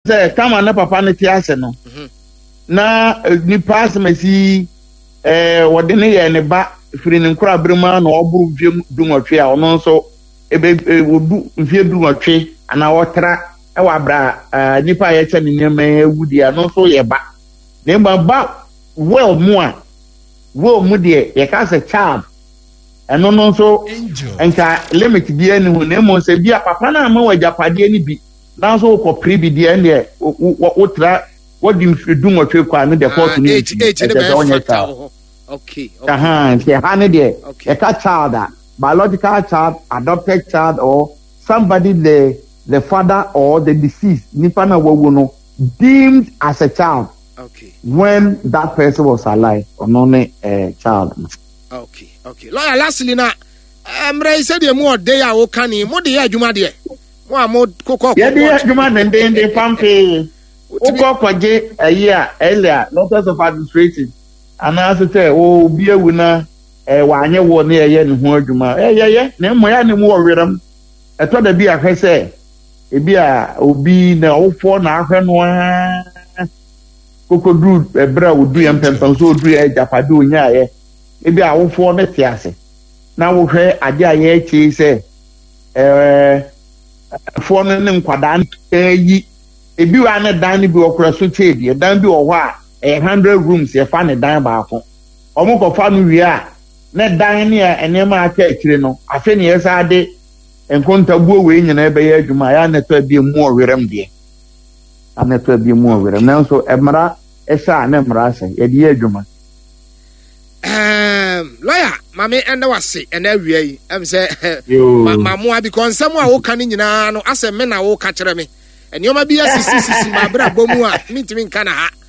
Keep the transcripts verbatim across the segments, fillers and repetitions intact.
say come on papa ne tiase no na ni pass mesi eh wode ne ye ne ba firi ne nkura brema na oburu wiem dumotwe a ono nso ebe wodu mfie dumotwe ana wotra e wa bra nipa ye che ne nyema ewudi a no so ye ba ne ba ba well mo a well mu de ye ka se child eno no so enka limit bi ani hu ne mo se bia papa na ma wajapade ni bi na so ko pribi de ne wotra wodi mfedu motwe kwa ne de forty ni okay okay aha se ha ne de e ka child a biological child, adopted child, or somebody the the father or the deceased nipa na wo no deemed as a child okay when that person was alive or not a child. Okay, okay. Lawyer, lastly, na Emre said the more day I will can him. What the year Juma dear? One more cocoa. Yeah, dear Juma, and then they found a Uko a year earlier, notice of administration. And I say, oh, be a winner, a one year war near yen who Juma. Eh, yeah, yeah, no more anymore with them. I thought the beer, I say, a beer will be no four now, one cocoa brood, a bra would be and pencil, so three a japadu, yeah. Ebi a wo for net yase na wo hwe ade a ye chi se eh for no ne nkwada yi ebi wa ne dan bi okura so chedi dan bi wo ho a one hundred rooms ye fa ne dan ba ko omo ko fa no wi a ne dan ne enema aka akire no afi ne yesa ade enkonta buo we nyina ebe ye adwuma ya ne to bi mu owerem de ane to bi mu owerem na so emra esa ne mra se ye di adwuma. Um, lawyer, mame enda wase ena wiei em say mamoa because someone wo kan nyina no asem me na wo ka kire me enioma bia sisi sisi ma bra bomu a mintimi nka na ha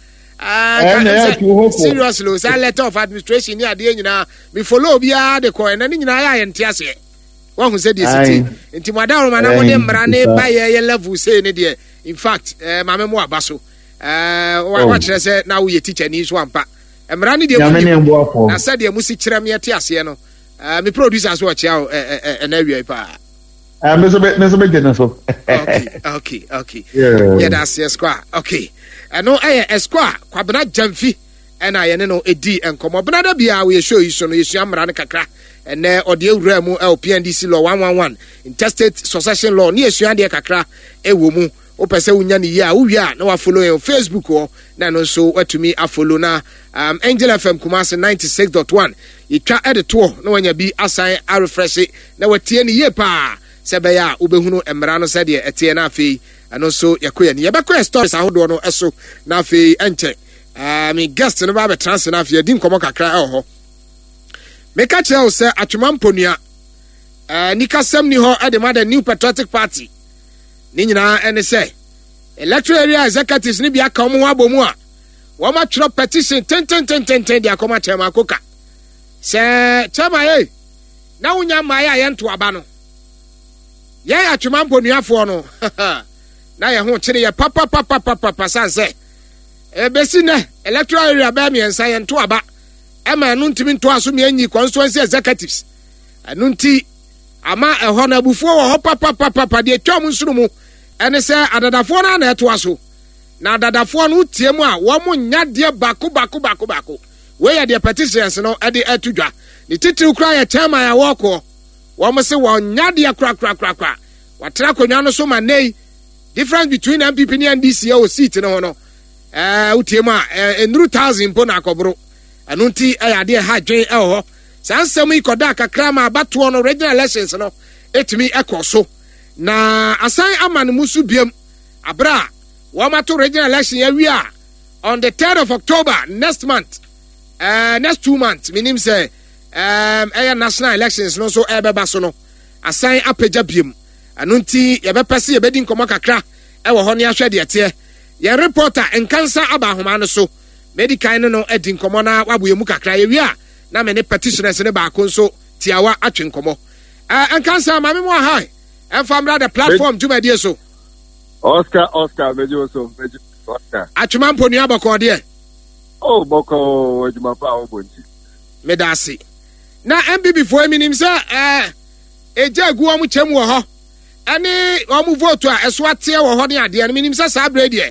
ah seriously so letter of administration ni ade nyina me follow bia de ko ena ni nyina ya yente ase wo hu say the city enti madam ma na mo de mra ne ba ye level say ne de in fact eh mame mo abaso eh wa kire say na wo ye teacher ni so ampa Emrani de mu na said de musi kire me ate ase no eh me producers wo chia eh na wi pa ah me so me so be gena so okay okay okay yeah that's yes squad okay eno eh esquad kwabena jamfi ena ye ne no edi enkomo bena da bia we show you so no yesu amra ne kakra ene ode ewura mu L P N D C law one eleven interstate succession law ne yesu ade kakra ewo mu o pese unya ni ya wo wi a na wa follow on Facebook o na no so watumi a follow na um Angel F M Kumasi ninety-six point one itwa editor na wanya bi assign a refresh na watie ni ye pa sebe ya ubehunu emra no se de etie na afei ano so yakoya ni yebekọ stories ahodo no eso na afei enche um guest no ba be transfer na afei din komo kakra e ho meka che o se atwema mponua uh nikasem ni ho e de ma the New Patriotic Party ni nyina ene se electoral area executives ni bia ka omo abomu a wo ma tro petition ten ten ten ten ten dia koma chema koka se chema eh na unya mai a ye nto aba no ye atwema mponuafo no na ye ho kire ye papa papa papa pasa se e besi ne electoral area ba mi ensa ye nto aba e ma nu ntimi nto aso mi anyi constituency executives anu nti ama e ho na bufuo wo papa papa papa de twam nsuru mu ene se adadafo na na eto aso na adadafo no tie mu a wo mo nya de bako bako bako bako we ya de petitions no e de atudwa ni titiri kra ya chama ya woko wo mo se wo nya de kra kra kra kra watra konwa no so ma nei difference between M P P and D C o seat no no eh utie mu a enuru one thousand po na akobro anu nti e ya de ha dwen e ho sansem ikoda kakra ma abato no regional elections no etimi ekoso na assign amane musu biem abra wamato regional election ya wi a on the third of October next month uh next two months minim say um eh national elections no so e beba so no assign apeja biem anu nti ye bepese ye bedi nkomo kakra e wo ho ne ahwe de ete ye reporter enkansa aba homa no so medical no no edi nkomo na waboye mu kakra ye wi a na me ne petitioners ne ba ko so tiawa atwe nkomo eh enkansa ma me mo ha and from the platform to my dear so Oscar Oscar mejo so mejo Oscar atwema mponu abako de oh boko adwuma pa obonti medasi na M B before me nim say eh eja gu omu chem wo ho ani omu vote a eso atie wo ho ne ade ani nim say sa brede